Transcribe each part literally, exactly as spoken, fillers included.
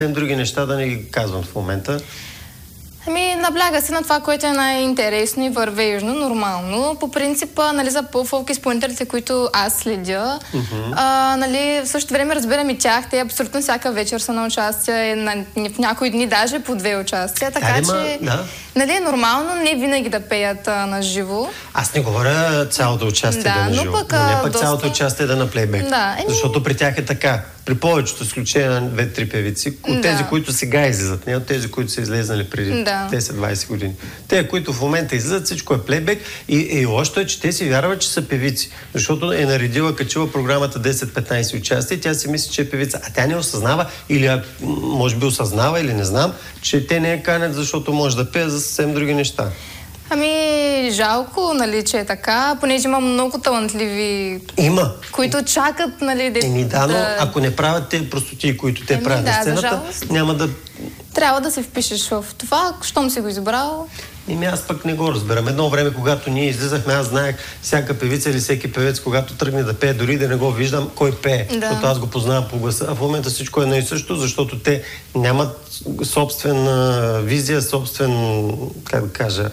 Други неща да не ги казвам в момента. Ами, набляга се на това, което е най-интересно и вървежно, нормално. По принципа, нали, за по-фолк изпълнителите, които аз следя, uh-huh. а, нали, в същото време разбирам и тях. Те абсолютно всяка вечер са на участие, на, в някои дни даже по две участия. Така да, че, да. нали, е нормално не винаги да пеят а, на живо. Аз не говоря цялото участие да, да на живо, но, пък, но не пък доста... цялото участие да на плейбек. Да, е... Защото при тях е така. При повечето изключение на две-три певици, от да. тези, които сега излизат, не от тези, които са излезнали преди да. десет-двайсет години. Те, които в момента излизат, всичко е плейбек и, и лошото е, че те си вярват, че са певици. Защото е наредила, качила програмата десет-петнайсет участия и тя си мисли, че е певица. А тя не осъзнава, или може би осъзнава, или не знам, че те не я канят, защото може да пее за съвсем други неща. Ами, жалко, нали, че е така, понеже има много талантливи... Има. Които чакат, нали, да... Еми да, но да... ако не правят те простоти, които те Еми, правят да, на сцената, няма да... Трябва да се впишеш в това, щом си го избрал. Еми аз пък не го разбирам. Едно време, когато ние излизахме, аз знаех всяка певица или всеки певец, когато тръгне да пее, дори да не го виждам, кой пее. Да. Защото аз го познавам по гласа. А в момента всичко е едно и също, защото те нямат собствена визия, собствен, как да кажа,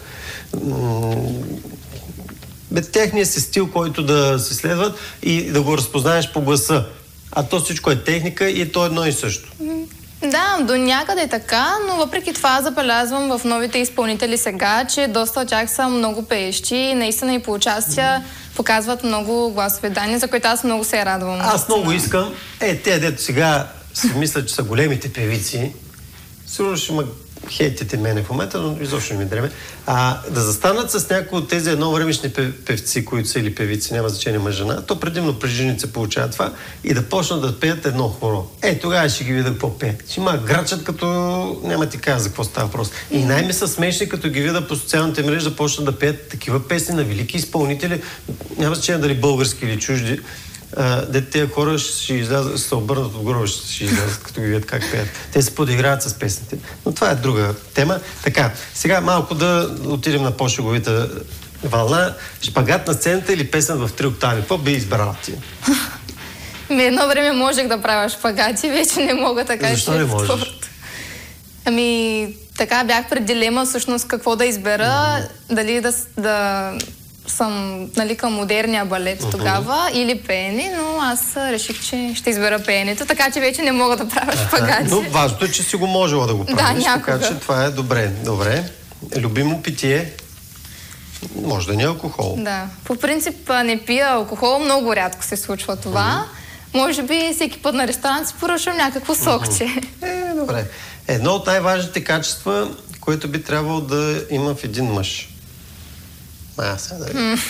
без техния си стил, който да се следват и да го разпознаеш по гласа. А то всичко е техника и то е едно и също. Да, до някъде е така, но въпреки това забелязвам в новите изпълнители сега, че доста от тях са много пеещи и наистина и по участия показват много гласови данни, за които аз много се радвам. Аз много искам. Е, те, дето сега си мислят, че са големите певици, сигурно ще ма хейтите мене в момента, но изобщо не ми дреме. А да застанат с някои от тези едно времешни певци, които са или певици, няма значение мъж жена, то предимно при жените се получава това и да почнат да пеят едно хоро. Е, тогава ще ги видя какво пеят. Ще има грачат, като няма ти кажа за какво става въпрос. И най-ми са смешни, като ги видя по социалните мрежи да почнат да пеят такива песни на велики изпълнители, няма значение дали български или чужди. Дете тези хора ще излязат, ще се обърнат от гроба, ще излязат, като ги видят как пеят. Те се подиграват с песните. Но това е друга тема. Така, сега малко да отидем на по-шеговита вълна. Шпагат на сцената или песен в три октави? Какво би избрала ти? Ми едно време можех да правя шпагати, вече не мога така. Защо не можеш? Ами, така бях пред дилема всъщност какво да избера, mm-hmm. дали да... да... съм, нали, към модерния балет uh-huh. тогава или пеене, но аз реших, че ще избера пеенето, така че вече не мога да правя uh-huh. шпагати. Но важното е, че си го можела да го правиш, да, така че това е добре. Добре. Любимо питие може да не е алкохол. Да. По принцип не пия алкохол, много рядко се случва това. Uh-huh. Може би всеки път на ресторант си поръчвам някакво сокче. Uh-huh. Е, добре. Едно от най-важните качества, което би трябвало да има в един мъж. А, сега да м-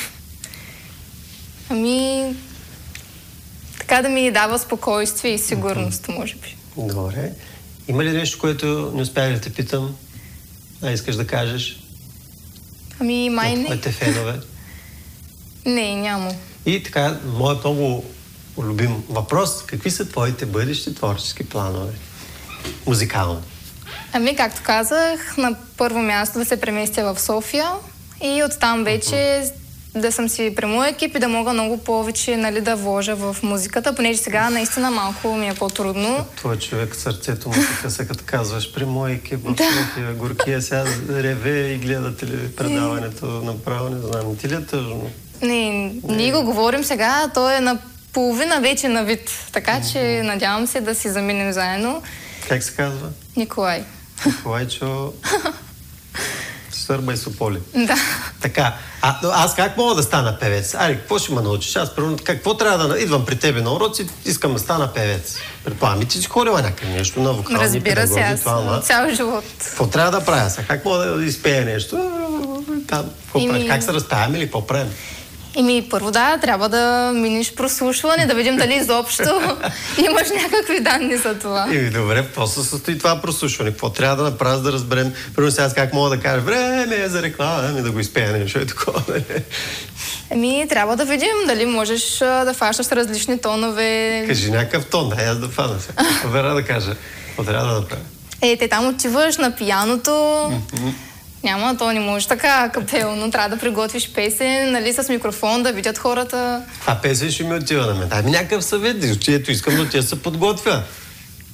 Ами... Така да ми дава спокойствие и сигурност, mm-hmm. може би. Добре. Има ли нещо, което не успях да те питам? А искаш да кажеш? Ами, май не. Твоите фенове? Не, няма. И така, моят много любим въпрос. Какви са твоите бъдещи творчески планове? Музикални. Ами, както казах, на първо място да се преместя в София. И оттам вече uh-huh. да съм си при моя екип и да мога много повече, нали, да вложа в музиката, понеже сега наистина малко ми е по-трудно. Твой човек, сърцето му така се като казваш, при моя екип в София, горкия сега реве и гледа теле предаването направо, не знам, ти ли е тъжно? Не, не, ние го говорим сега, той е на половина вече на вид, така uh-huh. че надявам се да си заминем заедно. Как се казва? Николай. Николайчо... Сърба и Сополи. Да. Така, а, аз как мога да стана певец? Ари, какво ще ме научиш? Аз, примерно, какво трябва да... Идвам при тебе на уроци, искам да стана певец. Предполагам, ти си ходила някакъв нещо на вокални Разбира педагози. Разбира се, аз това, цял живот. Какво трябва да правя сега? Как мога да изпея нещо? Там, Ими... Как се разпяваме или какво правим? Еми, първо да, трябва да миниш прослушване, да видим дали изобщо имаш някакви данни за това. Еми, добре, после се състои това прослушване. Какво трябва да направя, да разберем? Първо сега как мога да кажа, време е за реклама, ами да го изпея нещо и такова. Еми, трябва да видим дали можеш да фащаш различни тонове. Кажи някакъв тон, дай аз да фана сега. Вера да кажа, какво трябва да направя? Е, те там отиваш на пияното. Mm-hmm. Няма, то не може така капелно. Трябва да приготвиш песен, нали, с микрофон, да видят хората. А песен ще ми отива на мен. Ами някакъв съвет, чието искам да тя се подготвя.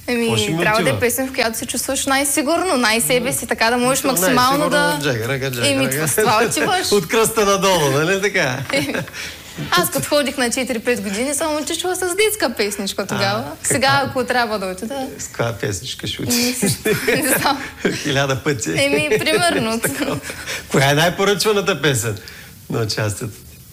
Какво ще Еми, ми трябва да е отива? песен, в която се чувстваш най-сигурно, най-себе си, така да можеш максимално да... Джагара, джагара. Еми, това с това отиваш. От кръста надолу, нали така? Аз като ходих на четири-пет години, само учила с детска песничка тогава. А, Сега, ако трябва да отида... С каква песничка ще Еми, учиш? не знам. Хиляда пъти. Еми, примерно. Коя е най-поръчваната песен на участието?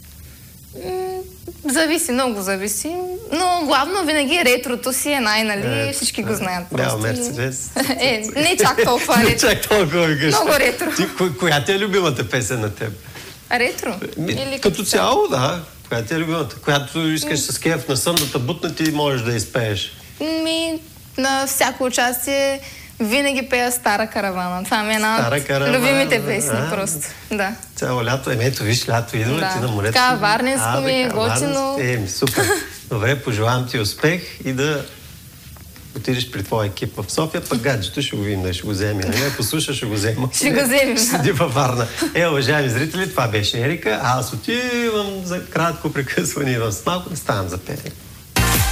Зависи, много зависи. Но главно винаги ретрото си е най-нали, всички го знаят просто. Бял Мерцедес. Е, не чак толкова Не ретро. чак толкова ми кажеш. Много ретро. Ти, ко- коя ти е любимата песен на теб? Ретро? Ми, Или като цяло, да. Коя ти е любимата? Която искаш с кеф на сън да те бутне, ти можеш да изпееш. Ми, на всяко участие винаги пея Стара каравана. Това ми е една Стара от каравана, любимите песни а. просто. Да. Цяло лято. Еми, ето, виж, лято идва, Да. ти на морето. Така, варненско А, ми е, така, готино. варненско. Еми, супер. Добре, пожелавам ти успех и да отидеш при твоя екип в София, пък гаджето ще го видим, да ще го вземе. Не ме послуша, ще го взема. Ще го вземем, Ще да. седи във Варна. Е, уважаеми зрители, това беше Ерика. А аз отивам за кратко прекъсване и идвам с малко да ставам за пеене.